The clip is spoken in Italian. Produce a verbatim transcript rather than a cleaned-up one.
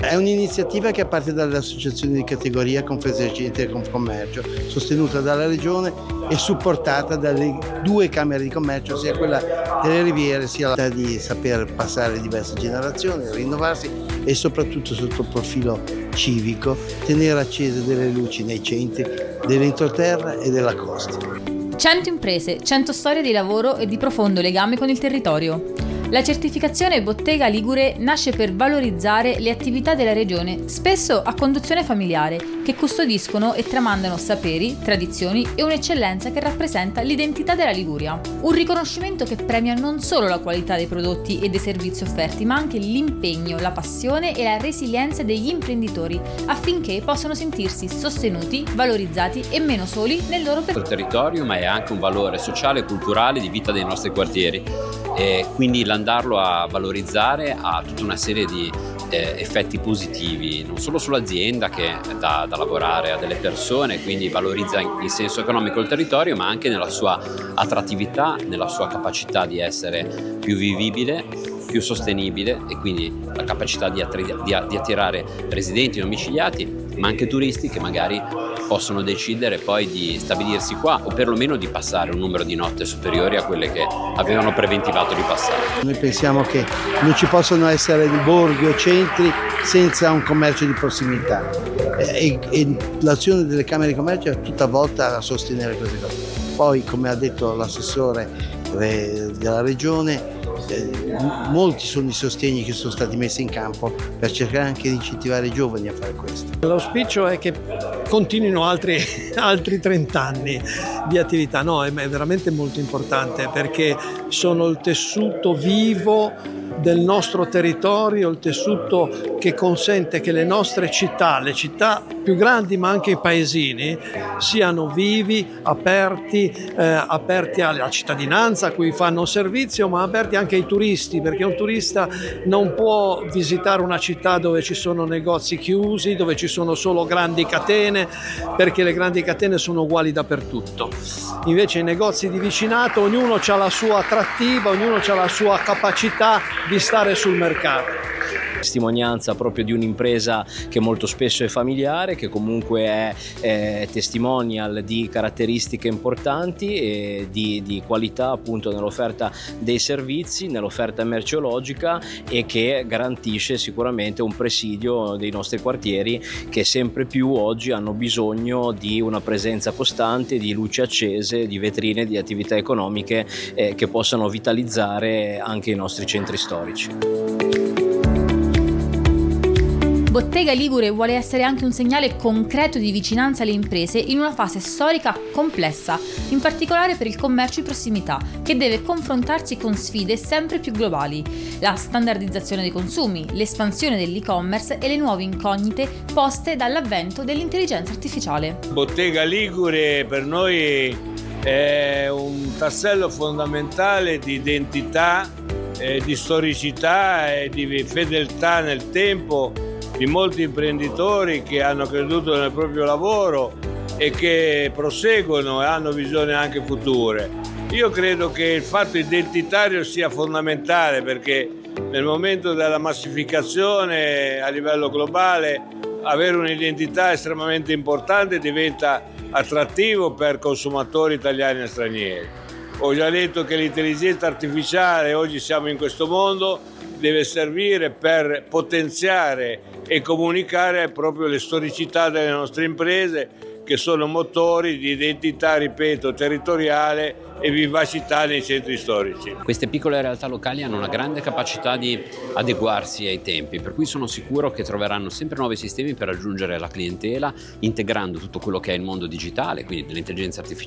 È un'iniziativa che parte dalle associazioni di categoria Confesercenti e Confcommercio, sostenuta dalla Regione e supportata dalle due Camere di Commercio, sia quella delle Riviere sia la di saper passare diverse generazioni, rinnovarsi e soprattutto sotto il profilo civico tenere accese delle luci nei centri dell'entroterra e della costa. cento imprese, cento storie di lavoro e di profondo legame con il territorio. La certificazione Bottega Ligure nasce per valorizzare le attività della regione, spesso a conduzione familiare, che custodiscono e tramandano saperi, tradizioni e un'eccellenza che rappresenta l'identità della Liguria. Un riconoscimento che premia non solo la qualità dei prodotti e dei servizi offerti, ma anche l'impegno, la passione e la resilienza degli imprenditori, affinché possano sentirsi sostenuti, valorizzati e meno soli nel loro percorso. Il territorio, ma è anche un valore sociale e culturale di vita dei nostri quartieri. E quindi andarlo a valorizzare ha tutta una serie di eh, effetti positivi, non solo sull'azienda che dà da lavorare a delle persone, quindi valorizza in, in senso economico il territorio, ma anche nella sua attrattività, nella sua capacità di essere più vivibile, più sostenibile e quindi la capacità di, attri- di, di attirare residenti domiciliati, ma anche turisti che magari possono decidere poi di stabilirsi qua o perlomeno di passare un numero di notte superiori a quelle che avevano preventivato di passare. Noi pensiamo che non ci possono essere borghi o centri senza un commercio di prossimità e, e l'azione delle Camere di Commercio è tutta volta a sostenere queste cose. Poi, come ha detto l'assessore della Regione, Eh, molti sono i sostegni che sono stati messi in campo per cercare anche di incentivare i giovani a fare questo. L'auspicio è che continuino altri, altri trenta anni di attività, no, è, è veramente molto importante perché sono il tessuto vivo del nostro territorio, il tessuto che consente che le nostre città, le città più grandi ma anche i paesini, siano vivi, aperti, eh, aperti alla cittadinanza a cui fanno servizio, ma aperti anche ai turisti, perché un turista non può visitare una città dove ci sono negozi chiusi, dove ci sono solo grandi catene, perché le grandi catene sono uguali dappertutto. Invece i negozi di vicinato, ognuno ha la sua attrattiva, ognuno ha la sua capacità di stare sul mercato. Testimonianza proprio di un'impresa che molto spesso è familiare, che comunque è, è testimonial di caratteristiche importanti e di, di qualità appunto nell'offerta dei servizi, nell'offerta merceologica e che garantisce sicuramente un presidio dei nostri quartieri che sempre più oggi hanno bisogno di una presenza costante, di luci accese, di vetrine, di attività economiche eh, che possano vitalizzare anche i nostri centri storici. Bottega Ligure vuole essere anche un segnale concreto di vicinanza alle imprese in una fase storica complessa, in particolare per il commercio di prossimità, che deve confrontarsi con sfide sempre più globali: la standardizzazione dei consumi, l'espansione dell'e-commerce e le nuove incognite poste dall'avvento dell'intelligenza artificiale. Bottega Ligure per noi è un tassello fondamentale di identità, eh, di storicità e di fedeltà nel tempo di molti imprenditori che hanno creduto nel proprio lavoro e che proseguono e hanno visioni anche future. Io credo che il fatto identitario sia fondamentale perché nel momento della massificazione a livello globale avere un'identità estremamente importante diventa attrattivo per consumatori italiani e stranieri. Ho già detto che l'intelligenza artificiale, oggi siamo in questo mondo, deve servire per potenziare e comunicare proprio le storicità delle nostre imprese, che sono motori di identità, ripeto, territoriale e vivacità nei centri storici. Queste piccole realtà locali hanno una grande capacità di adeguarsi ai tempi, per cui sono sicuro che troveranno sempre nuovi sistemi per raggiungere la clientela, integrando tutto quello che è il mondo digitale, quindi dell'intelligenza artificiale